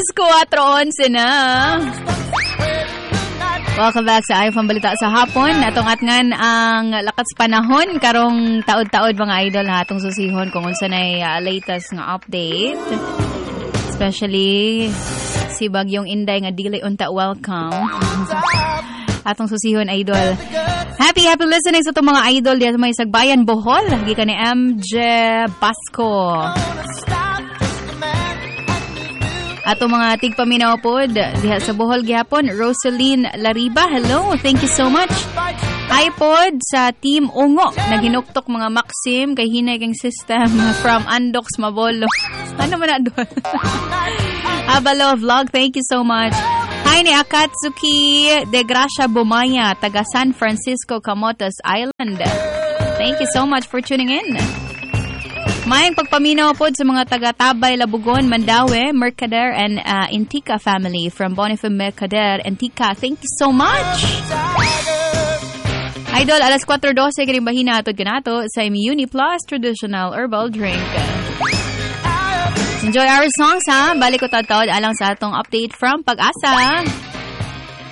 4:11 na. Welcome back sa iPhone Balita sa hapon. Atong atngan ang lakas panahon karong taod-taod mga idol ha atong susihon kung unsa nay latest nga update. Especially si Bagyong Inday nga dili unta welcome. Atong susihon idol. Happy listening sa itong mga idol diya sa may Sagbayan Bohol. Gikan ni MJ Basco. Ato mga tigpaminaw pod diha sa Bohol gihapon, Rosaline Lariba. Hello, thank you so much. Hi pod sa Team Ungo. Naginuktok mga Maxim kay hinay kang system from Andox Mabolo. Ano man na doon? Abalo Vlog, thank you so much. Hi ni Akatsuki de Gracia Bumaya, taga San Francisco, Camotes Island. Thank you so much for tuning in. Mayang pagpaminaw po sa mga taga-Tabay, Labugon, Mandaue, Mercader, and Intika family from Boniface Mercader, Intika. Thank you so much! Idol, alas 4:12 kanimbahina atod kanato sa Imuni Plus Traditional Herbal Drink. Enjoy our songs ha! Balik ko taod alang sa atong update from Pag-asa.